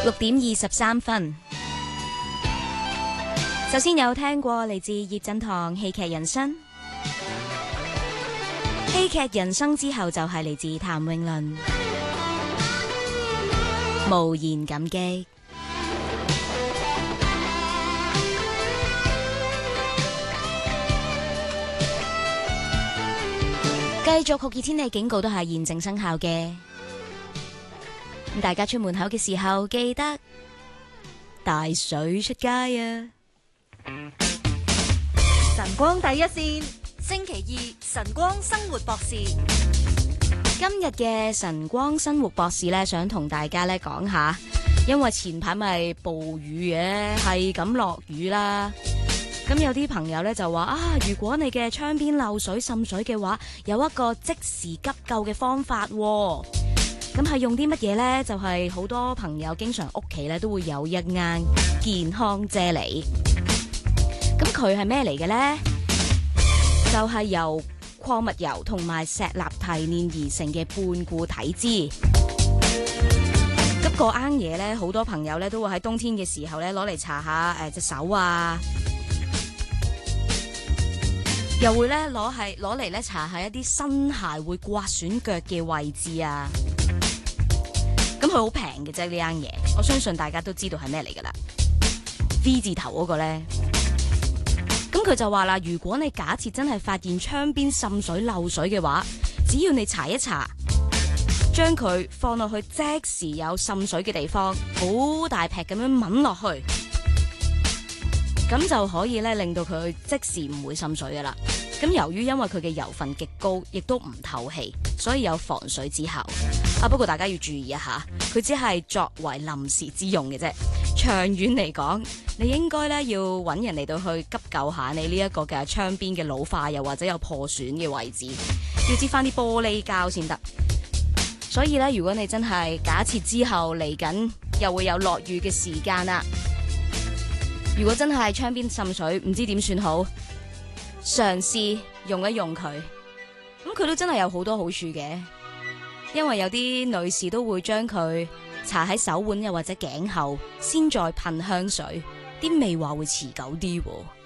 6:23。首先有聽過嚟自葉振棠戲劇人生，戲劇人生之後就係嚟自譚詠麟無言感激。繼續酷熱天氣警告都係現正生效嘅，咁大家出門口嘅時候記得帶水出街啊！ 晨光第一線， 星期二晨光生活博士。 今日嘅晨光生活博士咧，想同大家咧講下，因為前排咪暴雨嘅，係咁落雨啦。咁有啲朋友咧就話啊，如果你嘅窗邊漏水滲水嘅話，有一個即時急救嘅方法喎。咁係用啲乜嘢呢？就係好多朋友經常屋企咧都會有一啱健康啫喱。咁佢係咩嚟嘅呢？就係由礦物油同埋石蠟提煉而成嘅半固體脂。咁個啱嘢咧，好多朋友咧都會喺冬天嘅時候咧攞嚟搽下隻手啊。又會咧攞嚟咧搽下一啲新鞋會刮損腳嘅位置啊！咁佢好平嘅啫，呢樣嘢，我相信大家都知道係咩嚟噶啦。V 字頭嗰個咧，咁佢就話啦，如果你假設真係發現窗邊滲水漏水嘅話，只要你搽一搽，將佢放落去即時有滲水嘅地方，好大劈咁樣抿落去。咁就可以咧令到佢即時唔會滲水噶啦。咁由於因為佢嘅油分極高，亦都唔透氣，所以有防水之效。不過大家要注意一下，佢只係作為臨時之用嘅啫。長遠嚟講，你應該咧要揾人嚟到去急救下你呢一個嘅窗邊嘅老化，又或者有破損嘅位置，要擠翻啲玻璃膠先得。所以咧，如果你真係假設之後嚟緊又會有落雨嘅時間啦。如果真係窗邊滲水，唔知點算好，嘗試用一用佢，咁佢都真係有好多好處嘅。因為有啲女士都會將佢搽喺手腕又或者頸後，先再噴香水，啲味話會持久啲喎。